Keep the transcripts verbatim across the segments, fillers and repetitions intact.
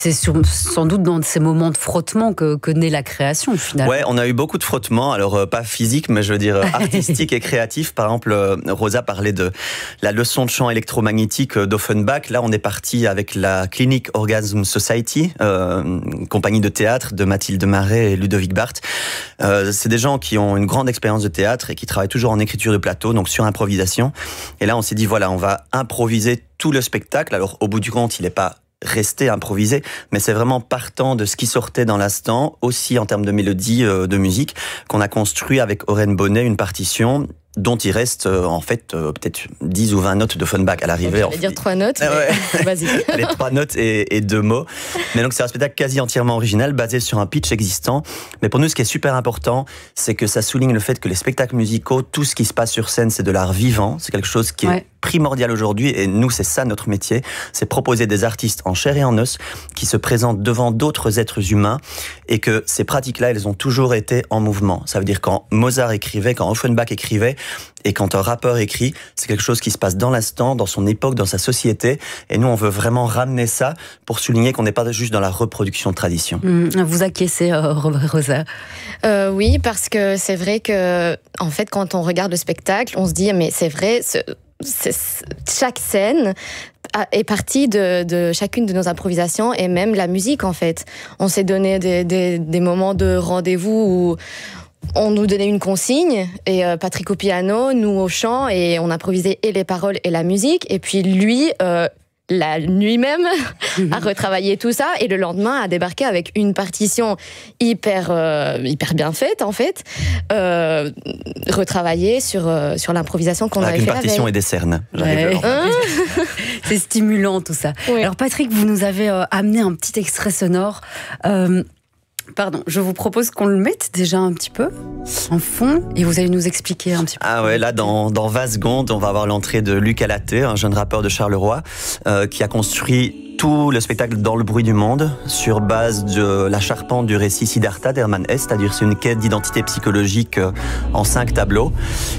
C'est sur, sans doute dans ces moments de frottement que, que naît la création, finalement. Ouais, on a eu beaucoup de frottements, alors euh, pas physique, mais je veux dire artistique et créatif. Par exemple, euh, Rosa parlait de la leçon de chant électromagnétique d'Offenbach. Là, on est parti avec la Clinic Orgasm Society, euh, compagnie de théâtre de Mathilde Marais et Ludovic Barthes. Euh, c'est des gens qui ont une grande expérience de théâtre et qui travaillent toujours en écriture de plateau, donc sur improvisation. Et là, on s'est dit, voilà, on va improviser tout le spectacle. Alors, au bout du compte, il n'est pas resté improvisé, mais c'est vraiment partant de ce qui sortait dans l'instant, aussi en termes de mélodie, euh, de musique, qu'on a construit avec Oren Bonnet une partition dont il reste euh, en fait euh, peut-être dix ou vingt notes d'Offenbach à l'arrivée. Je vais dire trois notes, mais ouais. Vas-y. Les trois notes et, et deux mots. Mais donc c'est un spectacle quasi entièrement original, basé sur un pitch existant. Mais pour nous, ce qui est super important, c'est que ça souligne le fait que les spectacles musicaux, tout ce qui se passe sur scène, c'est de l'art vivant. C'est quelque chose qui ouais. est primordial aujourd'hui, et nous, c'est ça notre métier, c'est proposer des artistes en chair et en os qui se présentent devant d'autres êtres humains, et que ces pratiques-là, elles ont toujours été en mouvement. Ça veut dire quand Mozart écrivait, quand Offenbach écrivait, et quand un rappeur écrit, c'est quelque chose qui se passe dans l'instant, dans son époque, dans sa société, et nous, on veut vraiment ramener ça pour souligner qu'on n'est pas juste dans la reproduction de tradition. Mmh, vous acquiescez, euh, Rosa? euh, Oui, parce que c'est vrai que, en fait, quand on regarde le spectacle, on se dit, mais c'est vrai, ce... C'est, chaque scène est partie de, de chacune de nos improvisations, et même la musique en fait. On s'est donné des, des, des moments de rendez-vous où on nous donnait une consigne, et euh, Patrick au piano, nous au chant, et on improvisait et les paroles et la musique, et puis lui... Euh, la nuit même, à retravailler tout ça, et le lendemain à débarquer avec une partition hyper, euh, hyper bien faite en fait, euh, retravaillée sur, euh, sur l'improvisation qu'on avec avait fait la veille. Avec une partition et des cernes. Ouais. Hein c'est stimulant tout ça. Oui. Alors Patrick, vous nous avez euh, amené un petit extrait sonore. Euh, Pardon, je vous propose qu'on le mette déjà un petit peu en fond, et vous allez nous expliquer un petit peu. Ah ouais, là dans, dans vingt secondes, on va avoir l'entrée de Lucas Laté, un jeune rappeur de Charleroi, euh, qui a construit tout le spectacle Dans le bruit du monde sur base de la charpente du récit Siddhartha d'Hermann Hesse, c'est-à-dire c'est une quête d'identité psychologique en cinq tableaux.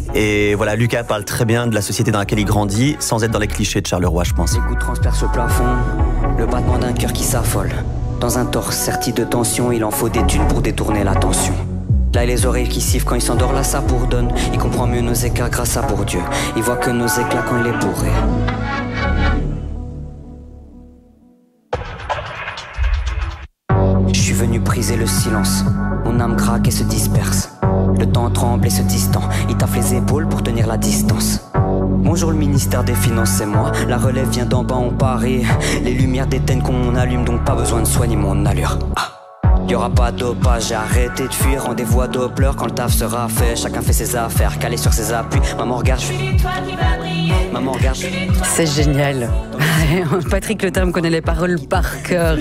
Et voilà, Lucas parle très bien de la société dans laquelle il grandit, sans être dans les clichés de Charleroi, je pense. Les gouttes transpercent le plafond, le battement d'un cœur qui s'affole. Dans un torse serti de tension, il en faut des thunes pour détourner l'attention. Là, les oreilles qui sifflent quand il s'endort, là ça bourdonne. Il comprend mieux nos écarts grâce à Bourdieu. Il voit que nos éclats quand il est bourré. Je suis venu briser le silence. Mon âme craque et se disperse. Le temps tremble et se distend. Il taffe les épaules pour tenir la distance. Bonjour le ministère des Finances, c'est moi. La relève vient d'en bas, on parie. Les lumières d'éteignent qu'on allume, donc pas besoin de soigner mon allure. Ah. Y'aura pas de dopage, j'ai arrêté de fuir. Rendez-vous à Doppler quand le taf sera fait. Chacun fait ses affaires, calé sur ses appuis. Maman regarde, je... Maman regarde, je... C'est génial. Patrick Le Terme connaît les paroles par cœur.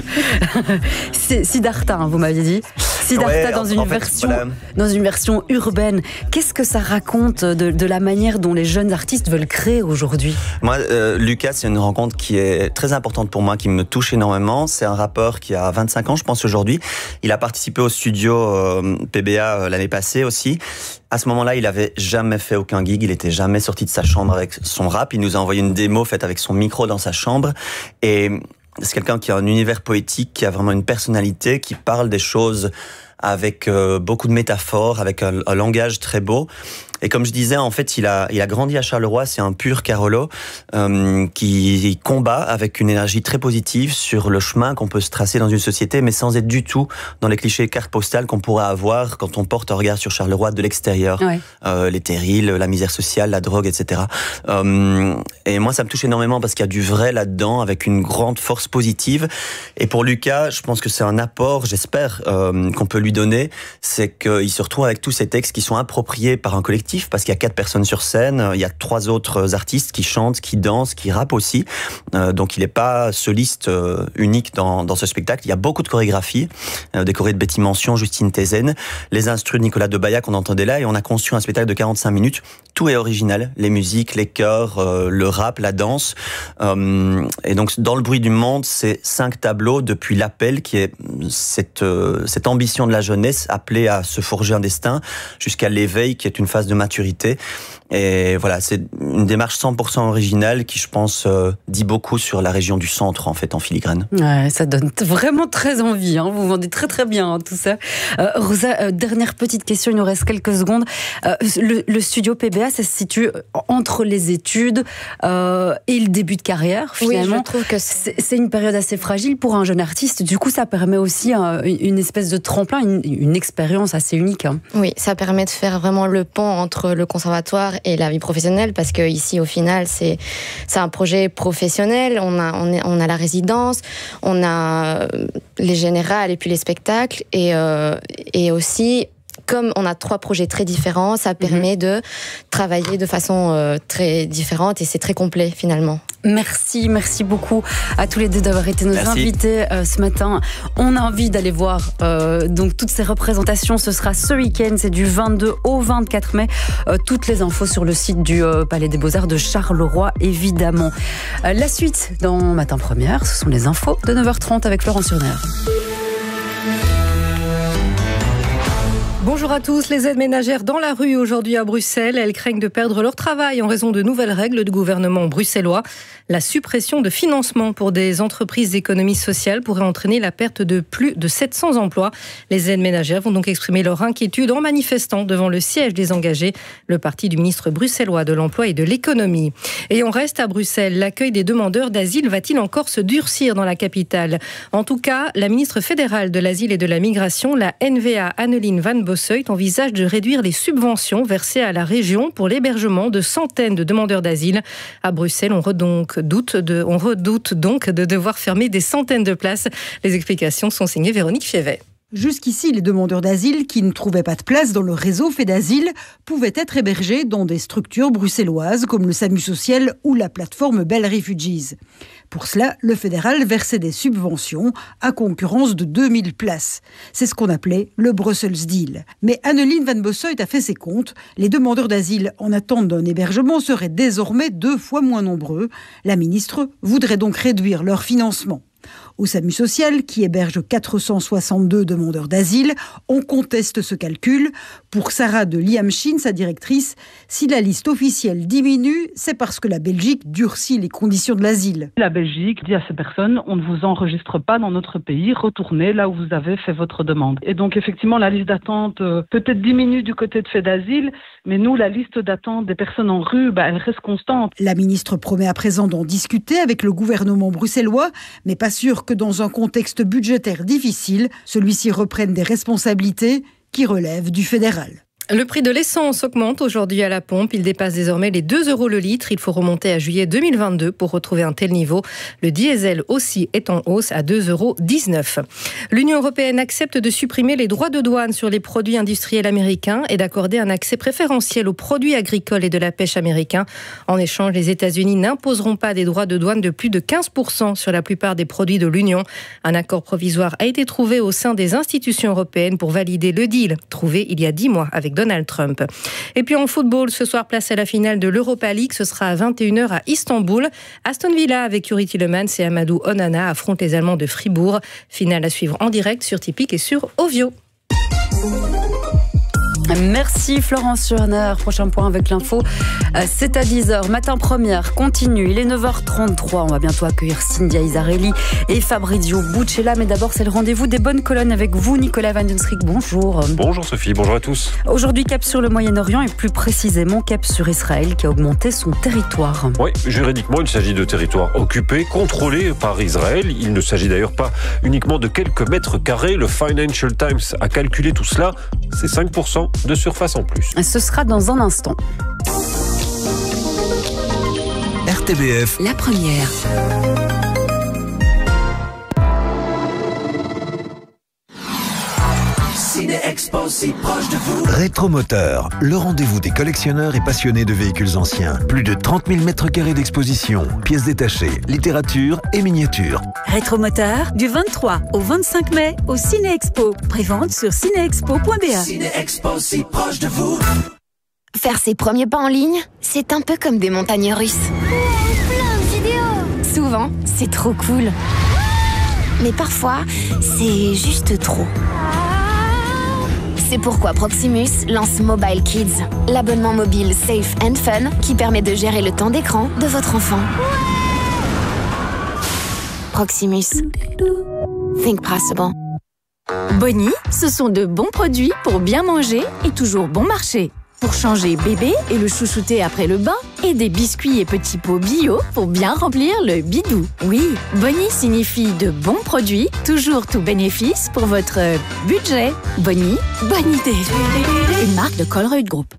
C'est Siddhartha, hein, vous m'aviez dit. Siddhartha ouais, dans, une fait, version, voilà. dans une version urbaine. Qu'est-ce que ça raconte de, de la manière dont les jeunes artistes veulent créer aujourd'hui? Moi, euh, Lucas, c'est une rencontre qui est très importante pour moi, qui me touche énormément. C'est un rappeur qui a vingt-cinq ans, je pense, aujourd'hui. Il a participé au studio euh, P B A euh, l'année passée aussi. À ce moment-là, il avait jamais fait aucun gig, il était jamais sorti de sa chambre avec son rap. Il nous a envoyé une démo faite avec son micro dans sa chambre. Et c'est quelqu'un qui a un univers poétique, qui a vraiment une personnalité, qui parle des choses avec euh, beaucoup de métaphores, avec un, un langage très beau. Et comme je disais, en fait, il a, il a grandi à Charleroi, c'est un pur Carolo euh, qui combat avec une énergie très positive sur le chemin qu'on peut se tracer dans une société, mais sans être du tout dans les clichés cartes postales qu'on pourrait avoir quand on porte un regard sur Charleroi de l'extérieur. Ouais. Euh, les terrils, la misère sociale, la drogue, et cetera. Euh, et moi, ça me touche énormément parce qu'il y a du vrai là-dedans, avec une grande force positive. Et pour Lucas, je pense que c'est un apport, j'espère, euh, qu'on peut lui donner, c'est qu'il se retrouve avec tous ces textes qui sont appropriés par un collectif, parce qu'il y a quatre personnes sur scène, il y a trois autres artistes qui chantent, qui dansent, qui rappent aussi. Euh, donc il n'est pas soliste euh, unique dans, dans ce spectacle. Il y a beaucoup de chorégraphies, euh, des chorés de Betty Mention, Justine Tezen, les instrus de Nicolas Debailla qu'on entendait là, et on a conçu un spectacle de quarante-cinq minutes. Tout est original, les musiques, les chœurs, euh, le rap, la danse. Euh, et donc dans le bruit du monde, c'est cinq tableaux depuis l'appel, qui est cette, euh, cette ambition de la jeunesse appelée à se forger un destin, jusqu'à l'éveil, qui est une phase de maturité. Et voilà, c'est une démarche cent pour cent originale qui, je pense, euh, dit beaucoup sur la région du centre, en fait, en filigrane. Ouais, ça donne vraiment très envie. Hein. Vous vendez très très bien hein, tout ça. Euh, Rosa, euh, dernière petite question, il nous reste quelques secondes. Euh, le, le studio P B A, ça se situe entre les études euh, et le début de carrière, finalement. Oui, je trouve que c'est... c'est une période assez fragile pour un jeune artiste. Du coup, ça permet aussi euh, une espèce de tremplin, une, une expérience assez unique. Hein. Oui, ça permet de faire vraiment le pont entre le conservatoire et la vie professionnelle, parce que ici, au final, c'est c'est un projet professionnel. On a on, est, on a la résidence, on a les générales et puis les spectacles, et euh, et aussi, comme on a trois projets très différents, ça permet mmh. de travailler de façon euh, très différente, et c'est très complet finalement. Merci, merci beaucoup à tous les deux d'avoir été nos merci. invités euh, ce matin. On a envie d'aller voir euh, donc toutes ces représentations. Ce sera ce week-end, c'est du vingt-deux au vingt-quatre mai. Euh, toutes les infos sur le site du euh, Palais des Beaux-Arts de Charleroi, évidemment. Euh, la suite dans Matin Première, ce sont les infos de neuf heures trente avec Florence Surner. Bonjour à tous. Les aides ménagères dans la rue aujourd'hui à Bruxelles. Elles craignent de perdre leur travail en raison de nouvelles règles du gouvernement bruxellois. La suppression de financement pour des entreprises d'économie sociale pourrait entraîner la perte de plus de sept cents emplois. Les aides ménagères vont donc exprimer leur inquiétude en manifestant devant le siège des engagés, le parti du ministre bruxellois de l'Emploi et de l'Économie. Et on reste à Bruxelles. L'accueil des demandeurs d'asile va-t-il encore se durcir dans la capitale ? En tout cas, la ministre fédérale de l'Asile et de la Migration, la N V A Anneleen Van Bossuyt, envisage de réduire les subventions versées à la région pour l'hébergement de centaines de demandeurs d'asile. À Bruxelles, on redoute, de, on redoute donc de devoir fermer des centaines de places. Les explications sont signées Véronique Fievet. Jusqu'ici, les demandeurs d'asile qui ne trouvaient pas de place dans le réseau FedAsile pouvaient être hébergés dans des structures bruxelloises comme le SAMU social ou la plateforme Bell Refugees. Pour cela, le fédéral versait des subventions à concurrence de deux mille places. C'est ce qu'on appelait le Brussels Deal. Mais Anneleen Van Bossuyt a fait ses comptes. Les demandeurs d'asile en attente d'un hébergement seraient désormais deux fois moins nombreux. La ministre voudrait donc réduire leur financement. Au SAMU social, qui héberge quatre cent soixante-deux demandeurs d'asile, on conteste ce calcul. Pour Sarah de Liamchin, sa directrice, si la liste officielle diminue, c'est parce que la Belgique durcit les conditions de l'asile. La Belgique dit à ces personnes, on ne vous enregistre pas dans notre pays, retournez là où vous avez fait votre demande. Et donc effectivement, la liste d'attente euh, peut-être diminue du côté de FedAsile, mais nous, la liste d'attente des personnes en rue, bah, elle reste constante. La ministre promet à présent d'en discuter avec le gouvernement bruxellois, mais pas sûr que dans un contexte budgétaire difficile, celui-ci reprenne des responsabilités qui relèvent du fédéral. Le prix de l'essence augmente aujourd'hui à la pompe. Il dépasse désormais les deux euros le litre. Il faut remonter à juillet deux mille vingt-deux pour retrouver un tel niveau. Le diesel aussi est en hausse à deux euros dix-neuf. L'Union européenne accepte de supprimer les droits de douane sur les produits industriels américains et d'accorder un accès préférentiel aux produits agricoles et de la pêche américains. En échange, les États-Unis n'imposeront pas des droits de douane de plus de quinze pour cent sur la plupart des produits de l'Union. Un accord provisoire a été trouvé au sein des institutions européennes pour valider le deal trouvé il y a dix mois avec Donald Trump. Et puis en football, ce soir, place à la finale de l'Europa League. Ce sera à vingt et une heures à Istanbul. Aston Villa avec Yuri Tielemans et Amadou Onana affrontent les Allemands de Fribourg. Finale à suivre en direct sur Tipeee et sur Ovio. Merci Florence Surner. Prochain point avec l'info, c'est à dix heures. Matin Première continue, il est neuf heures trente-trois. On va bientôt accueillir Cynthia Isarelli et Fabrizio Buccella. Mais d'abord, c'est le rendez-vous des bonnes colonnes avec vous, Nicolas Van Den Strik. Bonjour. Bonjour Sophie, bonjour à tous. Aujourd'hui, cap sur le Moyen-Orient et plus précisément cap sur Israël qui a augmenté son territoire. Oui, juridiquement, il s'agit de territoires occupés, contrôlés par Israël. Il ne s'agit d'ailleurs pas uniquement de quelques mètres carrés. Le Financial Times a calculé tout cela. C'est cinq pour cent de surface en plus. Ce sera dans un instant. R T B F, la première. Ciné-Expo si proche de vous. Rétromoteur, le rendez-vous des collectionneurs et passionnés de véhicules anciens. Plus de trente mille mètres carrés d'exposition, pièces détachées, littérature et miniatures. Rétromoteur, du vingt-trois au vingt-cinq mai au Ciné-Expo. Prévente sur ciné-expo point b a. Ciné-Expo si proche de vous. Faire ses premiers pas en ligne, c'est un peu comme des montagnes russes. Plein de vidéos. Souvent, c'est trop cool. Mais parfois, c'est juste trop. C'est pourquoi Proximus lance Mobile Kids, l'abonnement mobile safe and fun qui permet de gérer le temps d'écran de votre enfant. Proximus. Think possible. Bonnie, ce sont de bons produits pour bien manger et toujours bon marché. Pour changer bébé et le chouchouter après le bain, et des biscuits et petits pots bio pour bien remplir le bidou. Oui, Bonnie signifie de bons produits, toujours tout bénéfice pour votre budget. Bonnie, bonne idée. Une marque de Colruyt Group.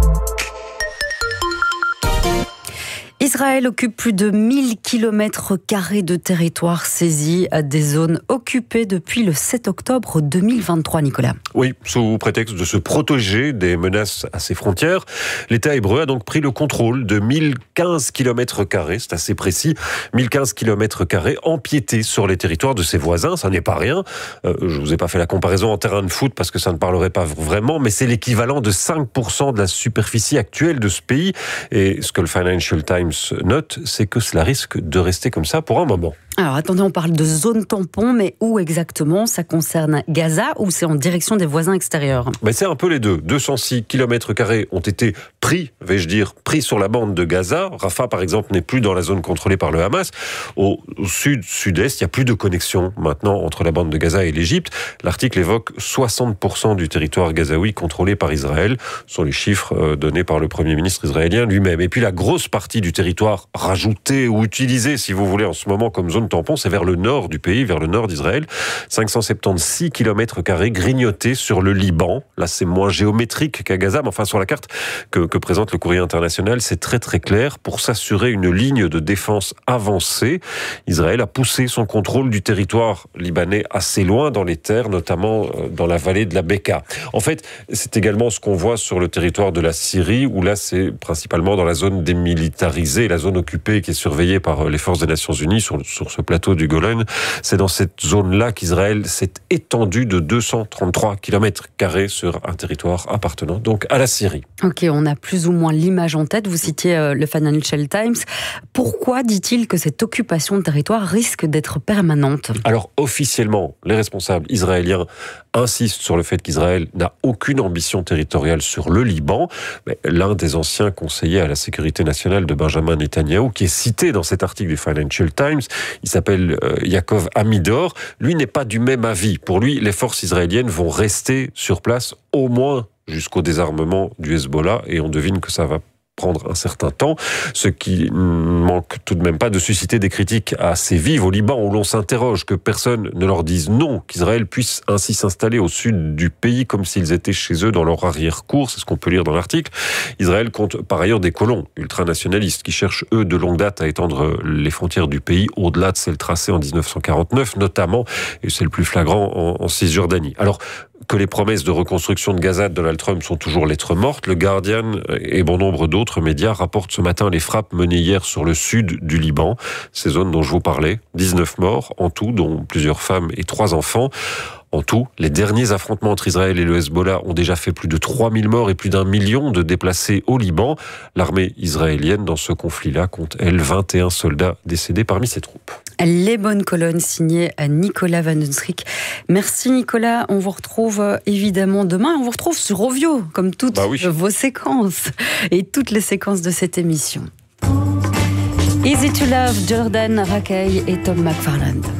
Israël occupe plus de mille kilomètres carrés de territoire saisis, des zones occupées depuis le sept octobre deux mille vingt-trois, Nicolas. Oui, sous prétexte de se protéger des menaces à ses frontières, l'État hébreu a donc pris le contrôle de mille quinze kilomètres carrés, c'est assez précis, mille quinze kilomètres carrés empiétés sur les territoires de ses voisins, ça n'est pas rien. Euh, je vous ai pas fait la comparaison en terrain de foot parce que ça ne parlerait pas vraiment, mais c'est l'équivalent de cinq pour cent de la superficie actuelle de ce pays. Et ce que le Financial Times note, c'est que cela risque de rester comme ça pour un moment. Alors attendez, on parle de zone tampon, mais où exactement? Ça concerne Gaza ou c'est en direction des voisins extérieurs? Mais c'est un peu les deux. deux cent six kilomètres carrés ont été pris, vais-je dire, pris sur la bande de Gaza. Rafah, par exemple, n'est plus dans la zone contrôlée par le Hamas. Au, au sud-sud-est, il n'y a plus de connexion maintenant entre la bande de Gaza et l'Égypte. L'article évoque soixante pour cent du territoire gazaoui contrôlé par Israël. Ce sont les chiffres donnés par le Premier ministre israélien lui-même. Et puis la grosse partie du territoire rajoutée ou utilisée, si vous voulez, en ce moment comme zone tampon, c'est vers le nord du pays, vers le nord d'Israël. cinq cent soixante-seize kilomètres carrés grignotés sur le Liban. Là, c'est moins géométrique qu'à Gaza, mais enfin, sur la carte que, que présente le Courrier international, c'est très très clair. Pour s'assurer une ligne de défense avancée, Israël a poussé son contrôle du territoire libanais assez loin dans les terres, notamment dans la vallée de la Beka. En fait, c'est également ce qu'on voit sur le territoire de la Syrie, où là, c'est principalement dans la zone démilitarisée, la zone occupée qui est surveillée par les forces des Nations Unies sur, sur ce plateau du Golan. C'est dans cette zone-là qu'Israël s'est étendu de deux cent trente-trois kilomètres carrés sur un territoire appartenant donc à la Syrie. Ok, on a plus ou moins l'image en tête. Vous citiez euh, le Financial Times. Pourquoi dit-il que cette occupation de territoire risque d'être permanente? Alors officiellement, les responsables israéliens insistent sur le fait qu'Israël n'a aucune ambition territoriale sur le Liban. Mais l'un des anciens conseillers à la sécurité nationale de Benjamin Netanyahou, qui est cité dans cet article du Financial Times, il s'appelle euh, Yaakov Amidor, lui n'est pas du même avis. Pour lui, les forces israéliennes vont rester sur place au moins jusqu'au désarmement du Hezbollah, et on devine que ça va prendre un certain temps, ce qui manque tout de même pas de susciter des critiques assez vives au Liban, où l'on s'interroge que personne ne leur dise non, qu'Israël puisse ainsi s'installer au sud du pays comme s'ils étaient chez eux dans leur arrière-cour, c'est ce qu'on peut lire dans l'article. Israël compte par ailleurs des colons ultranationalistes qui cherchent eux de longue date à étendre les frontières du pays au-delà de celles tracées en dix-neuf cent quarante-neuf, notamment, et c'est le plus flagrant, en, en Cisjordanie. Alors, que les promesses de reconstruction de Gaza de Donald Trump sont toujours lettre morte, le Guardian et bon nombre d'autres médias rapportent ce matin les frappes menées hier sur le sud du Liban, ces zones dont je vous parlais, dix-neuf morts en tout, dont plusieurs femmes et trois enfants. En tout, les derniers affrontements entre Israël et le Hezbollah ont déjà fait plus de trois mille morts et plus d'un million de déplacés au Liban. L'armée israélienne, dans ce conflit-là, compte, elle, vingt et un soldats décédés parmi ses troupes. Les bonnes colonnes signées à Nicolas Van Den Strik. Merci Nicolas, on vous retrouve évidemment demain. On vous retrouve sur Ovio, comme toutes bah oui. vos séquences et toutes les séquences de cette émission. Easy to Love, Jordan Rakei et Tom McFarland.